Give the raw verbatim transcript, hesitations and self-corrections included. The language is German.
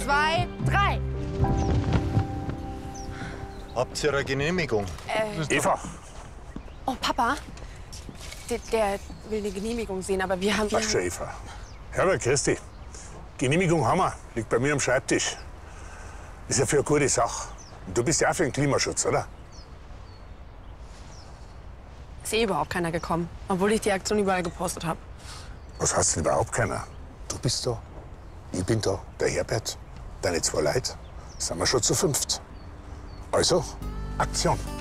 zwei, drei. Habt ihr eine Genehmigung? Äh, Eva. Oh, Papa. Der, der will eine Genehmigung sehen, aber wir haben... Passt schon, Eva. Herbert, grüß dich. Genehmigung haben wir. Liegt bei mir am Schreibtisch. Ist ja für eine gute Sache. Und du bist ja auch für den Klimaschutz, oder? Ist eh überhaupt keiner gekommen, obwohl ich die Aktion überall gepostet habe. Was heißt denn überhaupt keiner? Du bist da, ich bin da, der Herbert, deine zwei Leute. Sind wir schon zu fünft. Also, Aktion.